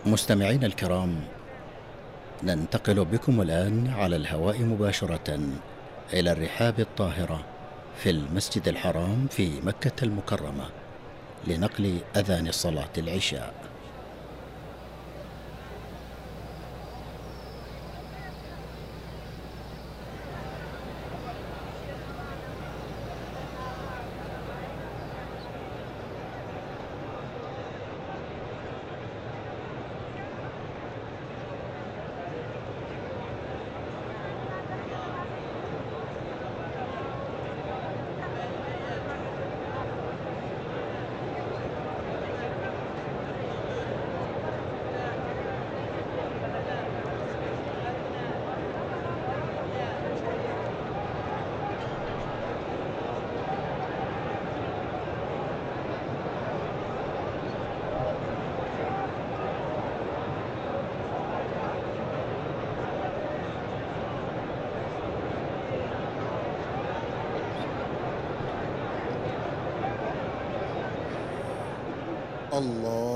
مستمعينا الكرام، ننتقل بكم الآن على الهواء مباشرة إلى الرحاب الطاهرة في المسجد الحرام في مكة المكرمة لنقل أذان صلاة العشاء. الله